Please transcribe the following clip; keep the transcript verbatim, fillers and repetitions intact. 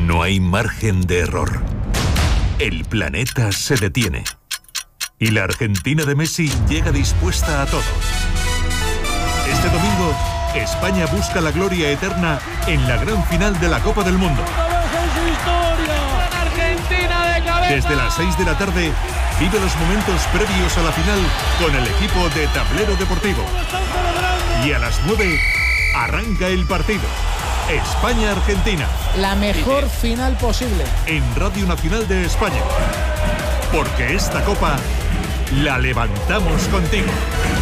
No hay margen de error. El planeta se detiene. Y la Argentina de Messi llega dispuesta a todo. Este domingo, España busca la gloria eterna en la gran final de la Copa del Mundo. Desde las seis de la tarde, vive los momentos previos a la final con el equipo de Tablero Deportivo. Y a las nueve, arranca el partido. España-Argentina. La mejor final posible. En Radio Nacional de España. Porque esta copa la levantamos contigo.